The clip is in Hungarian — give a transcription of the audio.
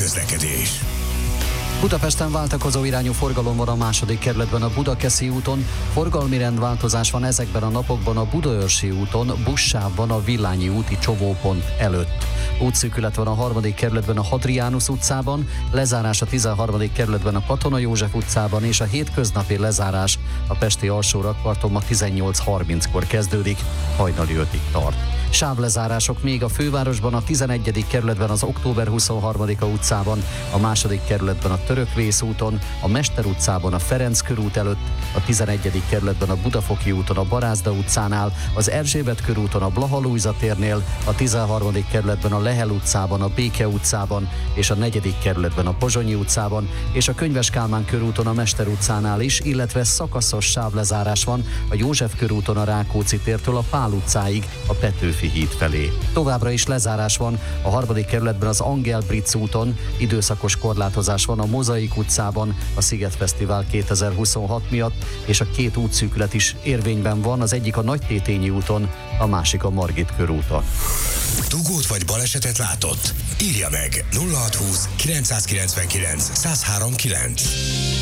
közlekedés. Budapesten váltakozó irányú forgalom van a második kerületben a Budakeszi úton, forgalmi rendváltozás van ezekben a napokban a Budaörsi úton, buszsávban a Villányi úti csomópont előtt. Útszűkület van a harmadik kerületben a Hadrianus utcában, lezárás a 13. kerületben a Katona József utcában, és a hétköznapi lezárás a pesti alsó rakparton ma 18:30-kor kezdődik, hajnali 5-ig tart. Sávlezárások még a fővárosban, a 11. kerületben az Október 23-a utcában, a második kerületben a Törökvész úton, a Mester utcában a Ferenc körút előtt, a 11. kerületben a Budafoki úton a Barázda utcánál, az Erzsébet körúton a Blaha Lujza térnél, a 13. kerületben a Lehel utcában, a Béke utcában és a 4. kerületben a Pozsonyi utcában, és a Könyves Kálmán körúton a Mester utcánál is, illetve szakaszos sávlezárás van a József körúton a Rákóczi tértől a Pál utcáig a Petőfi híd felé. Továbbra is lezárás van a harmadik kerületben az Angel Britz úton, időszakos korlátozás van a Mozaik utcában a Sziget Fesztivál 2026 miatt, és a két útszűkület is érvényben van, az egyik a Nagytétényi úton, a másik a Margit körúton. Dugót vagy balesetet látott? Írja meg 0620 999 1039.